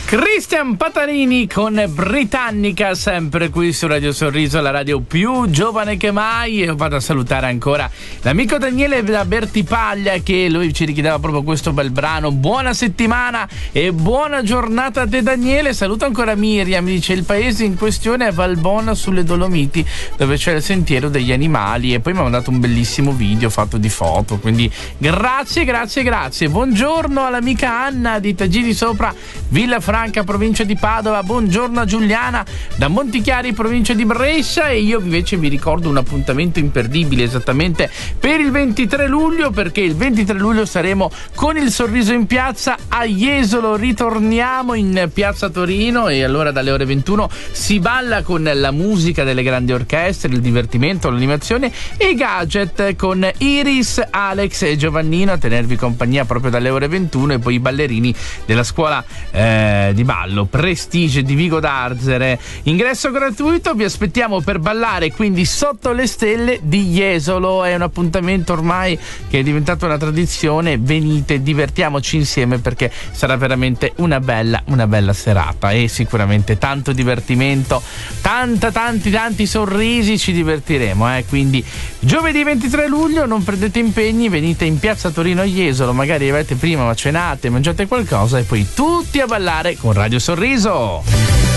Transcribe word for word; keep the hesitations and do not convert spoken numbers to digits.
Cristian Patarini con Britannica, sempre qui su Radio Sorriso, la radio più giovane che mai. E vado a salutare ancora l'amico Daniele da Bertipaglia, che lui ci richiedeva proprio questo bel brano. Buona settimana e buona giornata a te, Daniele. Saluto ancora Miriam, mi dice: il paese in questione è Valbona sulle Dolomiti, dove c'è il sentiero degli animali. E poi mi ha mandato un bellissimo video fatto di foto, quindi grazie, grazie, grazie. Buongiorno all'amica Anna di Tagini Sopra, Villa Franca, provincia di Padova. Buongiorno a Giuliana da Montichiari, provincia di Brescia. E io invece vi ricordo un appuntamento imperdibile esattamente per il ventitré luglio, perché il ventitré luglio saremo con il Sorriso in piazza a Jesolo. Ritorniamo in piazza Torino e allora dalle ore ventuno si balla con la musica delle grandi orchestre, il divertimento, l'animazione e i gadget con Iris, Alex e Giovannino a tenervi compagnia proprio dalle ore ventuno, e poi i ballerini della scuola eh, di ballo Prestige di Vigo d'Arzere. Ingresso gratuito, vi aspettiamo per ballare quindi sotto le stelle di Jesolo. È un appuntamento ormai che è diventato una tradizione. Venite, divertiamoci insieme, perché sarà veramente una bella una bella serata e sicuramente tanto divertimento, tanta tanti tanti sorrisi, ci divertiremo, eh? Quindi giovedì ventitré luglio non prendete impegni, venite in piazza Torino a Jesolo, magari avete prima cenate, mangiate qualcosa e poi tutti a ballare con Radio Sorriso.